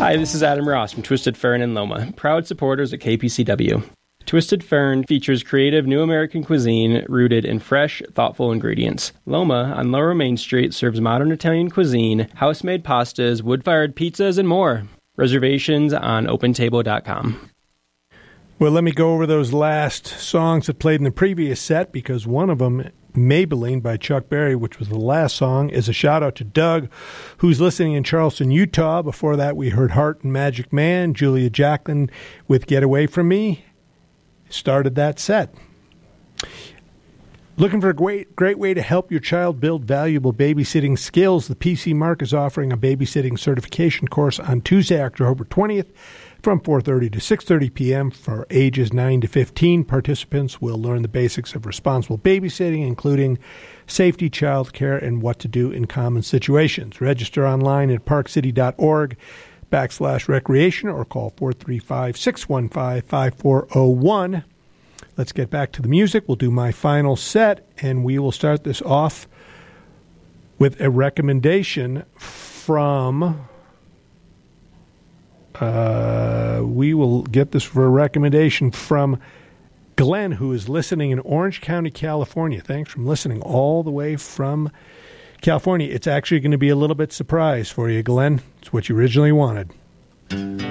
Hi, this is Adam Ross from Twisted Fern in Loma, proud supporters at KPCW. Twisted Fern features creative new American cuisine rooted in fresh, thoughtful ingredients. Loma on Lower Main Street serves modern Italian cuisine, house-made pastas, wood-fired pizzas, and more. Reservations on OpenTable.com. Well, let me go over those last songs that played in the previous set, because one of them, Maybelline by Chuck Berry, which was the last song, is a shout-out to Doug, who's listening in Charleston, Utah. Before that, we heard Heart and Magic Man. Julia Jacklin with Get Away From Me started that set. Looking for a great way to help your child build valuable babysitting skills? The PC Mark is offering a babysitting certification course on Tuesday, October 20th from 4:30 to 6:30 p.m. for ages 9 to 15. Participants will learn the basics of responsible babysitting, including safety, child care, and what to do in common situations. Register online at parkcity.org/recreation or call 435-615-5401. Let's get back to the music. We'll do my final set, and we will start this off with a recommendation from... we will get this for a recommendation from Glenn, who is listening in Orange County, California. Thanks for listening all the way from California. It's actually going to be a little bit surprise for you, Glenn. It's what you originally wanted.